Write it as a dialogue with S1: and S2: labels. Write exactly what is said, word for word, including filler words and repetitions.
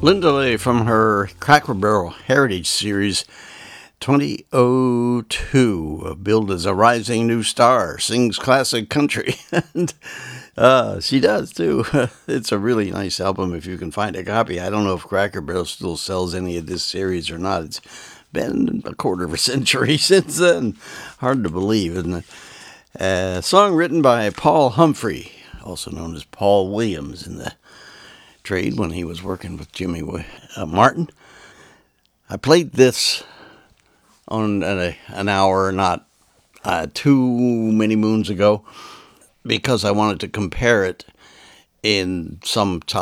S1: Linda Lay from her Cracker Barrel Heritage Series twenty oh two, billed as a rising new star, sings classic country, and uh, she does too. It's a really nice album if you can find a copy. I don't know if Cracker Barrel still sells any of this series or not. It's been a quarter of a century since then. Hard to believe, isn't it? A song written by Paul Humphrey, also known as Paul Williams in the trade when he was working with Jimmy uh, Martin. I played this on a, an hour not uh, too many moons ago because I wanted to compare it in some top